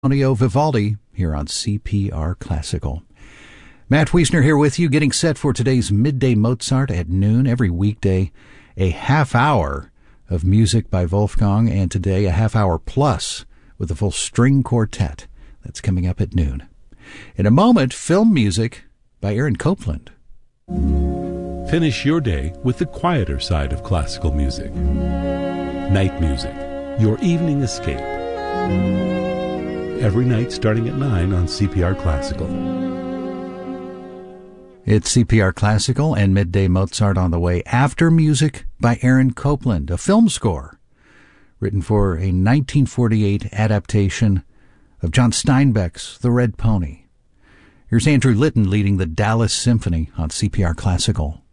Antonio Vivaldi here on CPR Classical. Matt Wiesner here with you, getting set for today's Midday Mozart at noon every weekday. A half hour of music by Wolfgang, and today a half hour plus with a full string quartet. That's coming up at noon. In a moment, film music by Aaron Copland. Finish your day with the quieter side of classical music. Night music, your evening escape. Every night starting at 9 on CPR Classical. It's CPR Classical and Midday Mozart on the way after music by Aaron Copland, a film score written for a 1948 adaptation of John Steinbeck's The Red Pony. Here's Andrew Litton leading the Dallas Symphony on CPR Classical.